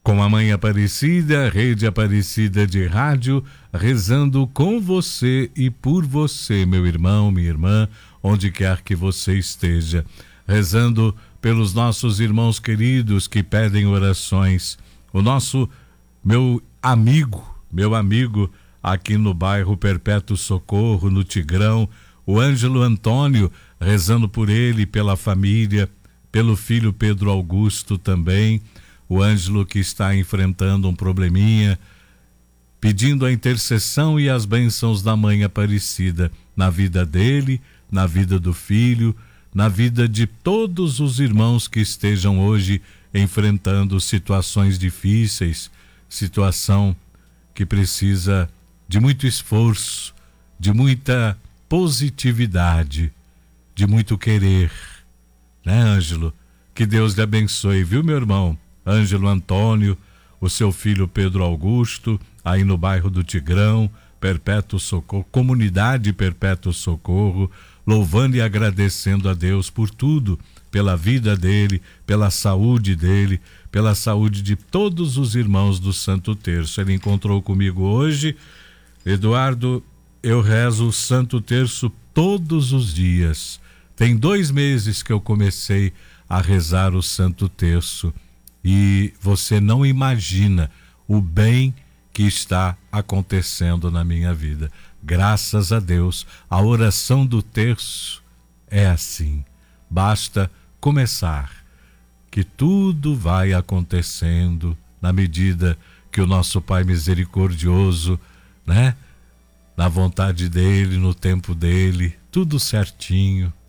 Com a Mãe Aparecida, Rede Aparecida de Rádio, rezando com você e por você, meu irmão, minha irmã, onde quer que você esteja. Rezando pelos nossos irmãos queridos que pedem orações. Meu amigo aqui no bairro Perpétuo Socorro, no Tigrão, o Ângelo Antônio, rezando por ele, pela família, pelo filho Pedro Augusto também. O Ângelo que está enfrentando um probleminha, pedindo a intercessão e as bênçãos da Mãe Aparecida na vida dele, na vida do filho, na vida de todos os irmãos que estejam hoje enfrentando situações difíceis, situação que precisa de muito esforço, de muita positividade, de muito querer, né, Ângelo? Que Deus lhe abençoe, viu, meu irmão? Ângelo Antônio, o seu filho Pedro Augusto, aí no bairro do Tigrão, Perpétuo Socorro, comunidade Perpétuo Socorro, louvando e agradecendo a Deus por tudo, pela vida dele, pela saúde dele, pela saúde de todos os irmãos do Santo Terço. Ele encontrou comigo hoje. Eduardo, eu rezo o Santo Terço todos os dias. Tem 2 meses que eu comecei a rezar o Santo Terço. E você não imagina o bem que está acontecendo na minha vida. Graças a Deus, a oração do terço é assim. Basta começar, que tudo vai acontecendo na medida que o nosso Pai misericordioso, né? Na vontade dele, no tempo dele, tudo certinho,